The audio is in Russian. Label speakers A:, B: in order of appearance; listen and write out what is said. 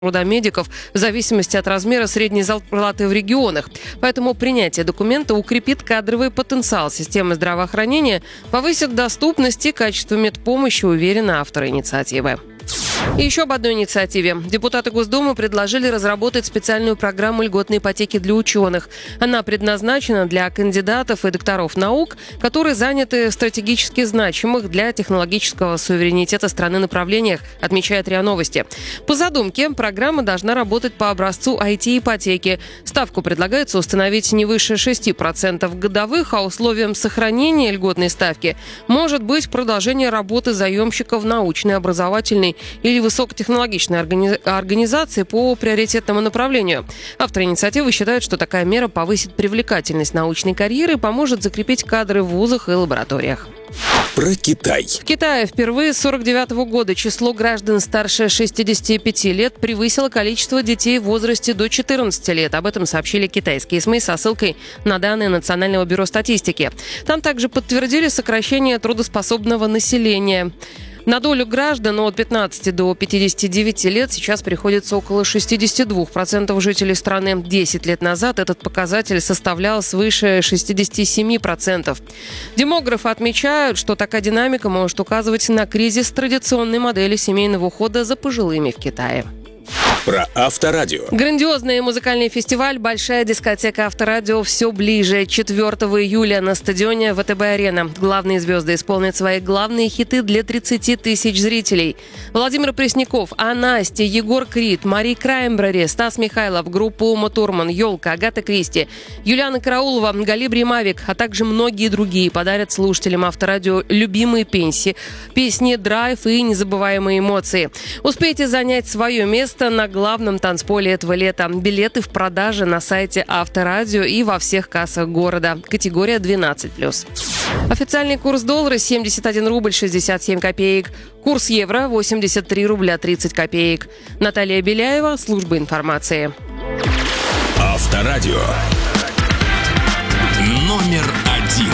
A: труда медиков в зависимости от размера средней зарплаты в регионах. Поэтому принятие документа укрепит кадровый потенциал системы здравоохранения, повысит доступность и качество медпомощи, уверены авторы инициативы. И еще об одной инициативе. Депутаты Госдумы предложили разработать специальную программу льготной ипотеки для ученых. Она предназначена для кандидатов и докторов наук, которые заняты в стратегически значимых для технологического суверенитета страны направлениях, отмечает РИА Новости. По задумке, программа должна работать по образцу IT-ипотеки. Ставку предлагается установить не выше 6% годовых, а условием сохранения льготной ставки может быть продолжение работы заемщика в научной, образовательной или высокотехнологичной организации по приоритетному направлению. Авторы инициативы считают, что такая мера повысит привлекательность научной карьеры и поможет закрепить кадры в вузах и лабораториях.
B: Про Китай.
A: В Китае впервые с 1949 года число граждан старше 65 лет превысило количество детей в возрасте до 14 лет. Об этом сообщили китайские СМИ со ссылкой на данные Национального бюро статистики. Там также подтвердили сокращение трудоспособного населения. На долю граждан от 15 до 59 лет сейчас приходится около 62% жителей страны. 10 лет назад этот показатель составлял свыше 67%. Демографы отмечают, что такая динамика может указывать на кризис традиционной модели семейного ухода за пожилыми в Китае.
B: Про Авторадио.
A: Грандиозный музыкальный фестиваль «Большая дискотека Авторадио» все ближе. 4 июля на стадионе ВТБ-арена. Главные звезды исполнят свои главные хиты для 30 тысяч зрителей. Владимир Пресняков, Настя, Егор Крид, Мари Краймбрери, Стас Михайлов, группа Ума Турман, Ёлка, Агата Кристи, Юлиана Караулова, Галибри Мавик, а также многие другие подарят слушателям Авторадио любимые песни, драйв и незабываемые эмоции. Успейте занять свое место на главном танцполе этого лета. Билеты в продаже на сайте Авторадио и во всех кассах города. Категория 12+. Официальный курс доллара 71 рубль 67 копеек. Курс евро 83 рубля 30 копеек. Наталья Беляева, служба информации.
B: Авторадио. Номер 1.